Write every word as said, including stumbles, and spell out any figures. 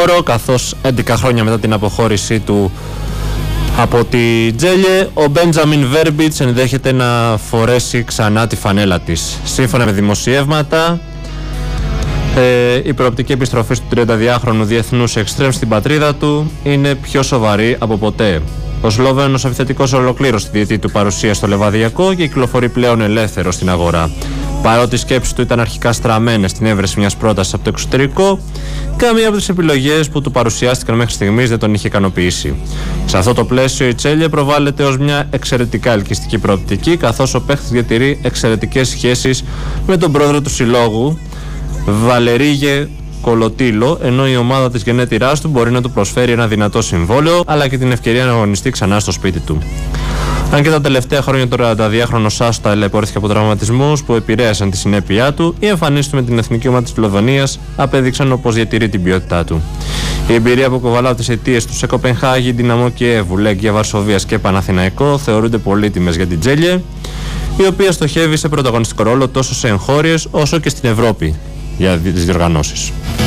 χώρο, καθώς έντεκα χρόνια μετά την αποχώρησή του από τη Τζέλιε, ο Μπέντζαμιν Βέρμπιτς ενδέχεται να φορέσει ξανά τη φανέλα της. Σύμφωνα με δημοσιεύματα, ε, η προοπτική επιστροφή του τριανταδυάχρονου διεθνούς εξτρέμ στην πατρίδα του είναι πιο σοβαρή από ποτέ. Ο Σλοβαίνος επιθετικός ολοκλήρωσε τη διετή του παρουσία στο Λεβαδιακό και κυκλοφορεί πλέον ελεύθερο στην αγορά. Παρότι οι σκέψεις του ήταν αρχικά στραμμένες στην έβρεση μιας πρότασης από το εξωτερικό, καμία από τις επιλογές που του παρουσιάστηκαν μέχρι στιγμής δεν τον είχε ικανοποιήσει. Σε αυτό το πλαίσιο η Τσέλιε προβάλλεται ως μια εξαιρετικά ελκυστική προοπτική, καθώς ο παίχτης διατηρεί εξαιρετικές σχέσεις με τον πρόεδρο του συλλόγου, Βαλερίγε Κολοτήλο, ενώ η ομάδα της γενέτειράς του μπορεί να του προσφέρει ένα δυνατό συμβόλαιο, αλλά και την ευκαιρία να αγωνιστεί ξανά στο σπίτι του. Αν και τα τελευταία χρόνια το τριανταδυάχρονο Σάσο ταλαιπωρήθηκε από τραυματισμούς που επηρέασαν τη συνέπειά του, οι εμφανίσεις του με την εθνική ομάδα της Σλοβενίας απέδειξαν πως διατηρεί την ποιότητά του. Η εμπειρία που κοβαλά από τις αιτίες του σε Κοπενχάγη, Δυναμό Κιέβου, Λέγκια Βαρσοβίας και Παναθηναϊκό θεωρούνται πολύτιμες για την Τζέλιε, η οποία στοχεύει σε πρωταγωνιστικό ρόλο τόσο σε εγχώριες όσο και στην Ευρώπη για τις διοργανώσεις.